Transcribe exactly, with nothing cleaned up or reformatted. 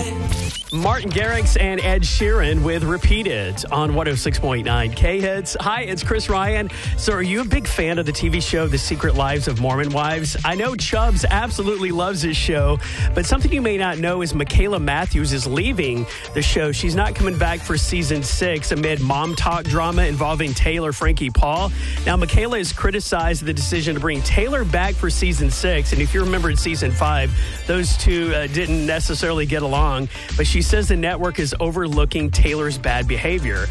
Martin Garrix and Ed Sheeran with Repeat It on one oh six point nine K-Hits. Hi, it's Chris Ryan. So are you a big fan of the T V show The Secret Lives of Mormon Wives? I know Chubbs absolutely loves this show, but something you may not know is Michaela Matthews is leaving the show. She's not coming back for season six amid mom talk drama involving Taylor Frankie Paul. Now, Michaela has criticized the decision to bring Taylor back for season six, and if you remember in season five, those two uh, didn't necessarily get along, but she says the network is overlooking Taylor's bad behavior.